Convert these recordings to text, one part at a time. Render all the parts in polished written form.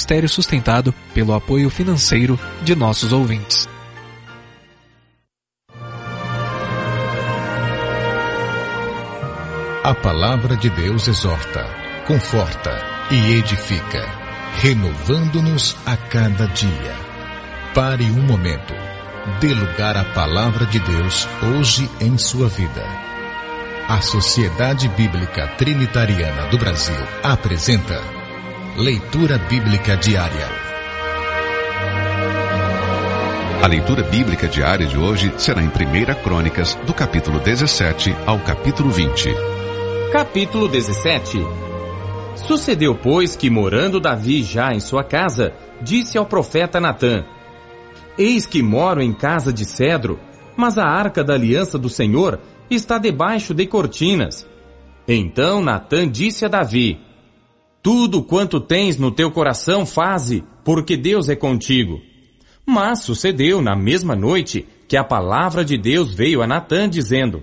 ministério sustentado pelo apoio financeiro de nossos ouvintes. A palavra de Deus exorta, conforta e edifica, renovando-nos a cada dia. Pare um momento. Dê lugar à palavra de Deus hoje em sua vida. A Sociedade Bíblica Trinitariana do Brasil apresenta Leitura Bíblica Diária. A leitura bíblica diária de hoje será em 1 Crônicas, do capítulo 17 ao capítulo 20. Capítulo 17. Sucedeu, pois, que morando Davi já em sua casa, disse ao profeta Natã: Eis que moro em casa de cedro, mas a arca da aliança do Senhor está debaixo de cortinas. Então Natã disse a Davi: Tudo quanto tens no teu coração faze, porque Deus é contigo. Mas sucedeu na mesma noite que a palavra de Deus veio a Natã dizendo: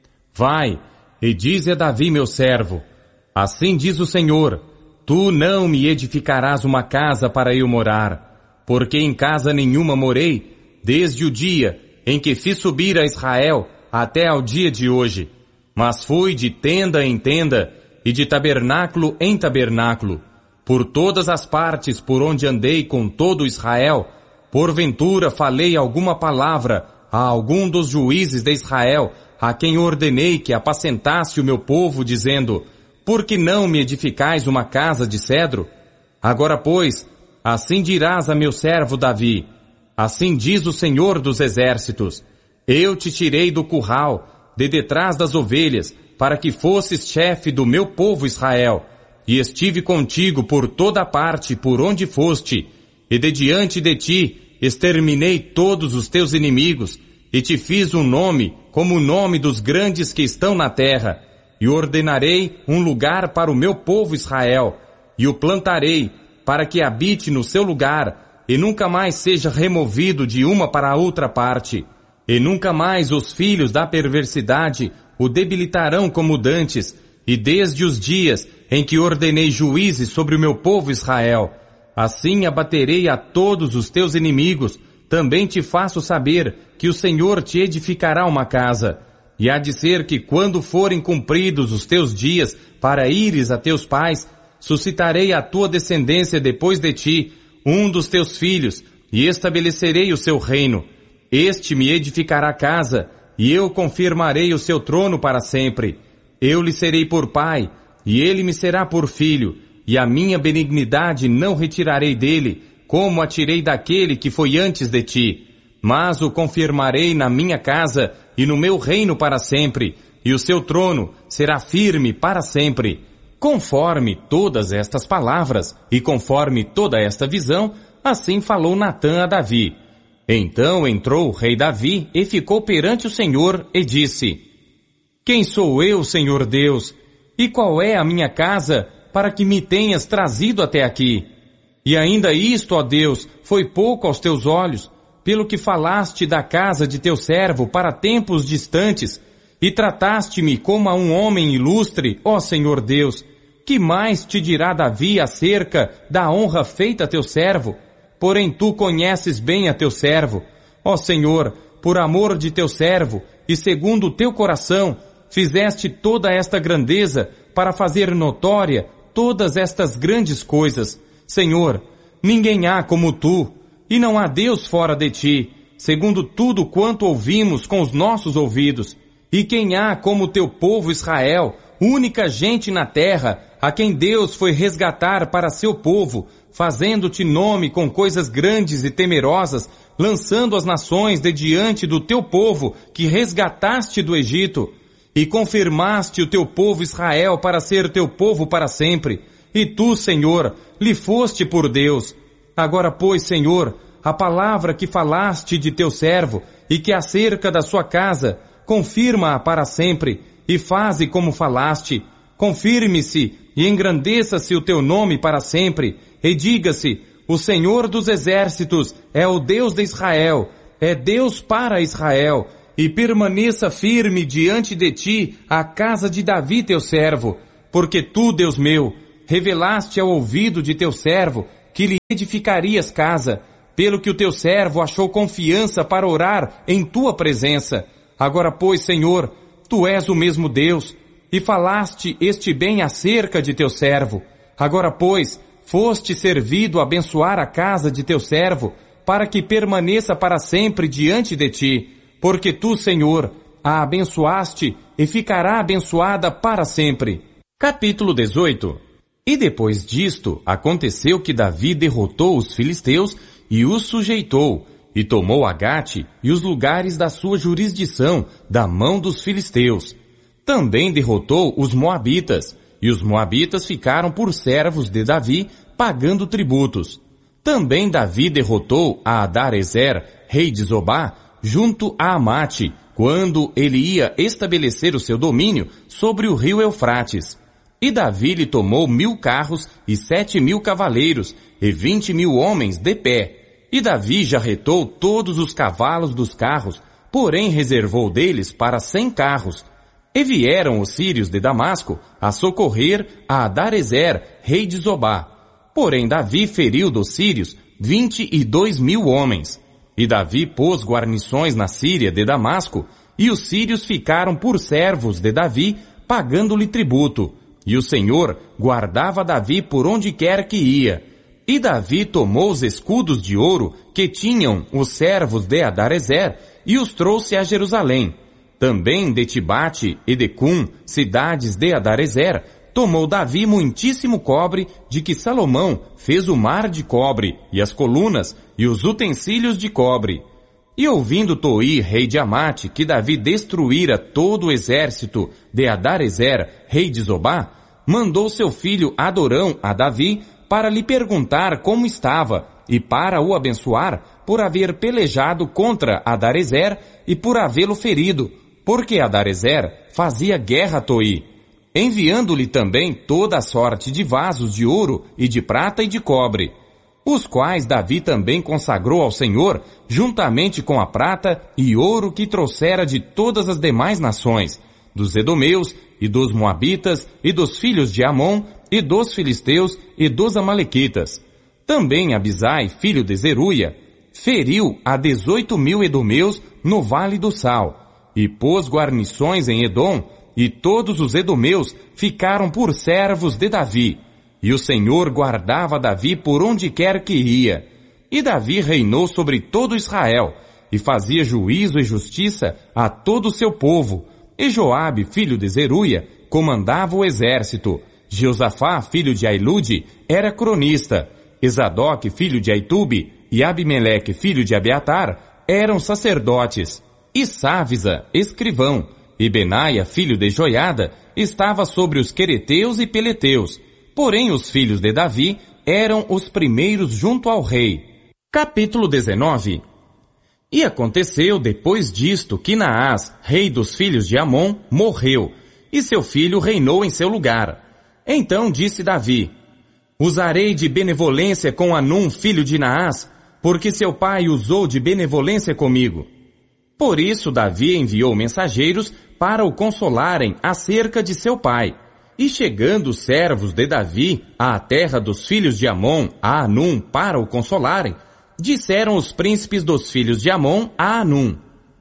Vai, e dize a Davi meu servo: Assim diz o Senhor, tu não me edificarás uma casa para eu morar, porque em casa nenhuma morei, desde o dia em que fiz subir a Israel até ao dia de hoje. Mas fui de tenda em tenda e de tabernáculo em tabernáculo, por todas as partes por onde andei com todo Israel. Porventura falei alguma palavra a algum dos juízes de Israel, a quem ordenei que apacentasse o meu povo, dizendo: Por que não me edificais uma casa de cedro? Agora, pois, assim dirás a meu servo Davi: Assim diz o Senhor dos Exércitos: Eu te tirei do curral, de detrás das ovelhas, para que fosses chefe do meu povo Israel, e estive contigo por toda parte por onde foste, e de diante de ti exterminei todos os teus inimigos, e te fiz um nome como o nome dos grandes que estão na terra, e ordenarei um lugar para o meu povo Israel, e o plantarei para que habite no seu lugar, e nunca mais seja removido de uma para outra parte, e nunca mais os filhos da perversidade o debilitarão como dantes, e desde os dias em que ordenei juízes sobre o meu povo Israel, assim abaterei a todos os teus inimigos. Também te faço saber que o Senhor te edificará uma casa. E há de ser que quando forem cumpridos os teus dias para ires a teus pais, suscitarei a tua descendência depois de ti, um dos teus filhos, e estabelecerei o seu reino. Este me edificará casa, e eu confirmarei o seu trono para sempre. Eu lhe serei por pai, e ele me será por filho, e a minha benignidade não retirarei dele, como a tirei daquele que foi antes de ti. Mas o confirmarei na minha casa e no meu reino para sempre, e o seu trono será firme para sempre. Conforme todas estas palavras, e conforme toda esta visão, assim falou Natã a Davi. Então entrou o rei Davi e ficou perante o Senhor e disse: Quem sou eu, Senhor Deus? E qual é a minha casa para que me tenhas trazido até aqui? E ainda isto, ó Deus, foi pouco aos teus olhos, pelo que falaste da casa de teu servo para tempos distantes, e trataste-me como a um homem ilustre, ó Senhor Deus. Que mais te dirá Davi acerca da honra feita a teu servo? Porém tu conheces bem a teu servo. Ó Senhor, por amor de teu servo, e segundo o teu coração, fizeste toda esta grandeza para fazer notória todas estas grandes coisas. Senhor, ninguém há como tu, e não há Deus fora de ti, segundo tudo quanto ouvimos com os nossos ouvidos. E quem há como teu povo Israel, única gente na terra, a quem Deus foi resgatar para seu povo, fazendo-te nome com coisas grandes e temerosas, lançando as nações de diante do teu povo, que resgataste do Egito, e confirmaste o teu povo Israel para ser teu povo para sempre. E tu, Senhor, lhe foste por Deus. Agora, pois, Senhor, a palavra que falaste de teu servo, e que acerca da sua casa, confirma-a para sempre, e faze como falaste. Confirme-se e engrandeça-se o teu nome para sempre, e diga-se: o Senhor dos Exércitos é o Deus de Israel, é Deus para Israel, e permaneça firme diante de ti a casa de Davi teu servo, porque tu, Deus meu, revelaste ao ouvido de teu servo que lhe edificarias casa, pelo que o teu servo achou confiança para orar em tua presença. Agora, pois, Senhor, tu és o mesmo Deus, e falaste este bem acerca de teu servo. Agora, pois, foste servido abençoar a casa de teu servo, para que permaneça para sempre diante de ti, porque tu, Senhor, a abençoaste e ficará abençoada para sempre. Capítulo 18. E depois disto, aconteceu que Davi derrotou os filisteus e os sujeitou, e tomou Agate e os lugares da sua jurisdição da mão dos filisteus. Também derrotou os moabitas, e os moabitas ficaram por servos de Davi, pagando tributos. Também Davi derrotou a Adarezer, rei de Zobá, junto a Amate, quando ele ia estabelecer o seu domínio sobre o rio Eufrates. E Davi lhe tomou 1000 carros e 7.000 cavaleiros, e 20.000 homens de pé. E Davi jarretou todos os cavalos dos carros, porém reservou deles para 100 carros. E vieram os sírios de Damasco a socorrer a Adarezer, rei de Zobá. Porém Davi feriu dos sírios 22.000 homens. E Davi pôs guarnições na Síria de Damasco, e os sírios ficaram por servos de Davi, pagando-lhe tributo. E o Senhor guardava Davi por onde quer que ia. E Davi tomou os escudos de ouro que tinham os servos de Adarezer e os trouxe a Jerusalém. Também de Tibate e de Cum, cidades de Adarezer, tomou Davi muitíssimo cobre, de que Salomão fez o mar de cobre, e as colunas, e os utensílios de cobre. E ouvindo Toi, rei de Amate, que Davi destruíra todo o exército de Adarezer, rei de Zobá, mandou seu filho Adorão a Davi para lhe perguntar como estava, e para o abençoar, por haver pelejado contra Adarezer e por havê-lo ferido, porque Adarezer fazia guerra a Toi, enviando-lhe também toda a sorte de vasos de ouro e de prata e de cobre, os quais Davi também consagrou ao Senhor, juntamente com a prata e ouro que trouxera de todas as demais nações, dos edomeus e dos moabitas e dos filhos de Amon e dos filisteus e dos amalequitas. Também Abisai, filho de Zeruia, feriu a 18.000 edomeus no Vale do Sal, e pôs guarnições em Edom, e todos os edomeus ficaram por servos de Davi. E o Senhor guardava Davi por onde quer que ia. E Davi reinou sobre todo Israel, e fazia juízo e justiça a todo o seu povo. E Joabe, filho de Zeruia, comandava o exército. Jeosafá, filho de Ailude, era cronista. Esadoque, filho de Aitube, e Abimeleque, filho de Abiatar, eram sacerdotes. E Sávisa, escrivão, e Benaia, filho de Joiada, estava sobre os quereteus e peleteus. Porém os filhos de Davi eram os primeiros junto ao rei. Capítulo 19. E aconteceu depois disto que Naás, rei dos filhos de Amon, morreu, e seu filho reinou em seu lugar. Então disse Davi: usarei de benevolência com Anum, filho de Naás, porque seu pai usou de benevolência comigo. Por isso Davi enviou mensageiros para o consolarem acerca de seu pai. E chegando os servos de Davi à terra dos filhos de Amon, a Anum, para o consolarem, disseram os príncipes dos filhos de Amon a Anum: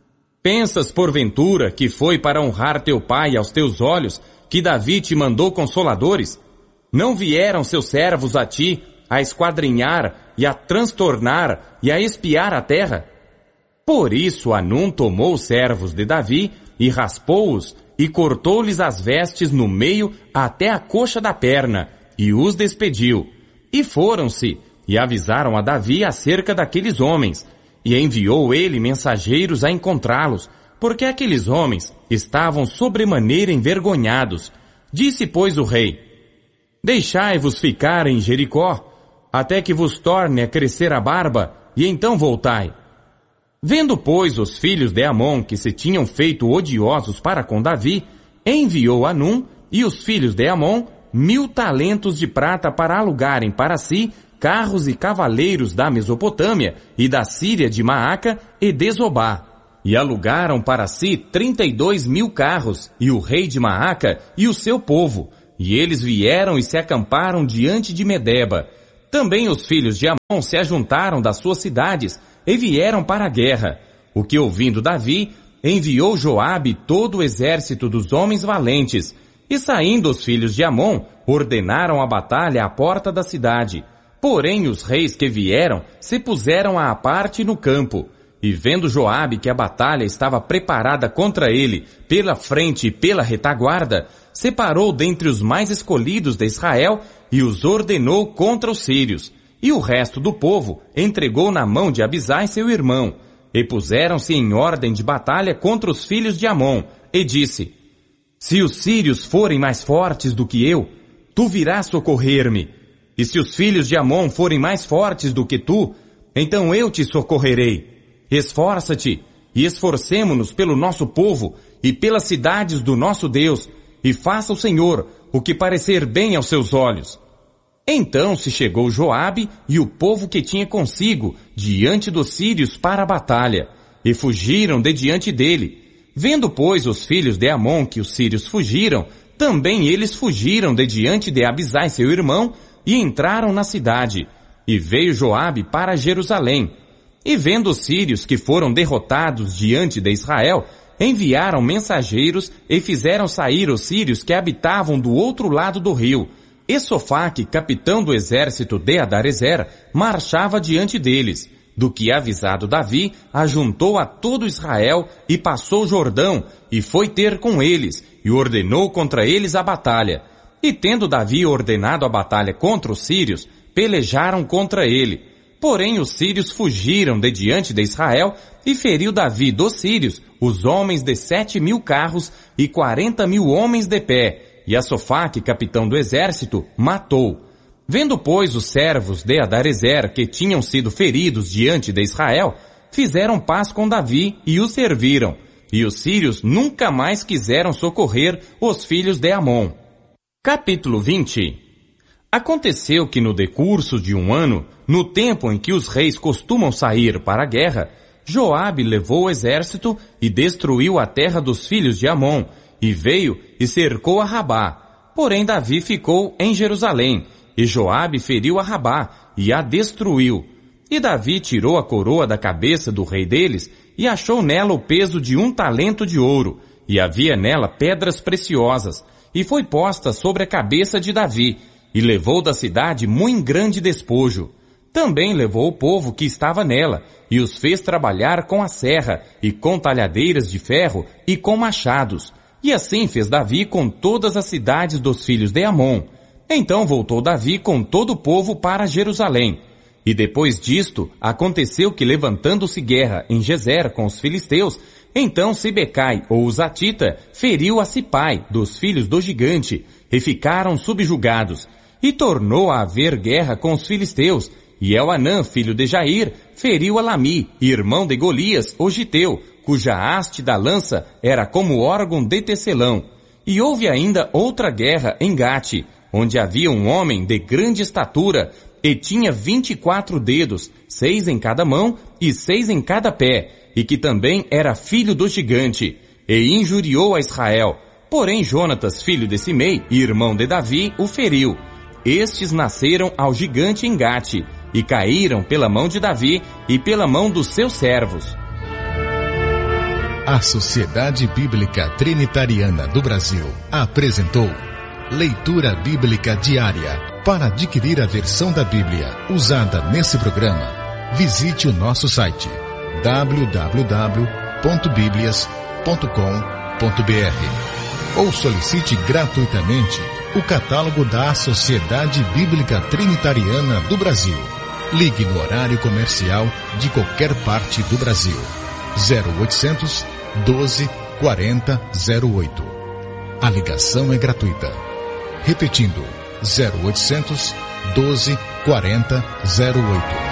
pensas porventura que foi para honrar teu pai aos teus olhos que Davi te mandou consoladores? Não vieram seus servos a ti a esquadrinhar e a transtornar e a espiar a terra? Por isso Anum tomou os servos de Davi e raspou-os e cortou-lhes as vestes no meio até a coxa da perna, e os despediu. E foram-se, e avisaram a Davi acerca daqueles homens, e enviou ele mensageiros a encontrá-los, porque aqueles homens estavam sobremaneira envergonhados. Disse, pois, o rei: deixai-vos ficar em Jericó, até que vos torne a crescer a barba, e então voltai. Vendo, pois, os filhos de Amon que se tinham feito odiosos para com Davi, enviou Anum e os filhos de Amon 1000 talentos de prata para alugarem para si carros e cavaleiros da Mesopotâmia e da Síria de Maaca e de Zobá. E alugaram para si 32.000 carros, e o rei de Maaca e o seu povo. E eles vieram e se acamparam diante de Medeba. Também os filhos de Amon se ajuntaram das suas cidades e vieram para a guerra, o que ouvindo Davi, enviou Joabe todo o exército dos homens valentes, e saindo os filhos de Amon, ordenaram a batalha à porta da cidade. Porém os reis que vieram se puseram à parte no campo, e vendo Joabe que a batalha estava preparada contra ele, pela frente e pela retaguarda, separou dentre os mais escolhidos de Israel e os ordenou contra os sírios, e o resto do povo entregou na mão de Abisai seu irmão, e puseram-se em ordem de batalha contra os filhos de Amon, e disse: se os sírios forem mais fortes do que eu, tu virás socorrer-me, e se os filhos de Amon forem mais fortes do que tu, então eu te socorrerei. Esforça-te e esforcemo-nos pelo nosso povo e pelas cidades do nosso Deus, e faça o Senhor o que parecer bem aos seus olhos. Então se chegou Joabe e o povo que tinha consigo diante dos sírios para a batalha, e fugiram de diante dele. Vendo, pois, os filhos de Amon que os sírios fugiram, também eles fugiram de diante de Abisai seu irmão, e entraram na cidade. E veio Joabe para Jerusalém. E vendo os sírios que foram derrotados diante de Israel, enviaram mensageiros e fizeram sair os sírios que habitavam do outro lado do rio. E Sofaque, capitão do exército de Adarezer, marchava diante deles. Do que avisado Davi, ajuntou a todo Israel e passou o Jordão, e foi ter com eles, e ordenou contra eles a batalha. E tendo Davi ordenado a batalha contra os sírios, pelejaram contra ele. Porém os sírios fugiram de diante de Israel, e feriu Davi dos sírios os homens de 7.000 carros e 40.000 homens de pé, e a Sofaque, capitão do exército, matou. Vendo, pois, os servos de Adarezer que tinham sido feridos diante de Israel, fizeram paz com Davi e o serviram, e os sírios nunca mais quiseram socorrer os filhos de Amon. Capítulo 20. Aconteceu que no decurso de um ano, no tempo em que os reis costumam sair para a guerra, Joabe levou o exército e destruiu a terra dos filhos de Amon, e veio e cercou a Rabá. Porém Davi ficou em Jerusalém, e Joabe feriu a Rabá, e a destruiu. E Davi tirou a coroa da cabeça do rei deles, e achou nela o peso de 1 talento de ouro, e havia nela pedras preciosas, e foi posta sobre a cabeça de Davi, e levou da cidade muito grande despojo. Também levou o povo que estava nela, e os fez trabalhar com a serra, e com talhadeiras de ferro, e com machados. E assim fez Davi com todas as cidades dos filhos de Amon. Então voltou Davi com todo o povo para Jerusalém. E depois disto, aconteceu que levantando-se guerra em Gezer com os filisteus, então Sibecai, ou Uzatita, feriu a Sipai, dos filhos do gigante, e ficaram subjugados. E tornou a haver guerra com os filisteus, e Elhanã, filho de Jair, feriu a Lami, irmão de Golias, o giteu, cuja haste da lança era como órgão de tecelão. E houve ainda outra guerra em Gate, onde havia um homem de grande estatura, e tinha 24 dedos, 6 em cada mão e 6 em cada pé, e que também era filho do gigante, e injuriou a Israel. Porém Jonatas, filho de Simei, irmão de Davi, o feriu. Estes nasceram ao gigante em Gate, e caíram pela mão de Davi e pela mão dos seus servos. A Sociedade Bíblica Trinitariana do Brasil apresentou Leitura Bíblica Diária. Para adquirir a versão da Bíblia usada nesse programa, visite o nosso site www.biblias.com.br ou solicite gratuitamente o catálogo da Sociedade Bíblica Trinitariana do Brasil. Ligue no horário comercial de qualquer parte do Brasil. 0800 12 40 08. A ligação é gratuita. Repetindo, 0800 12 40 08.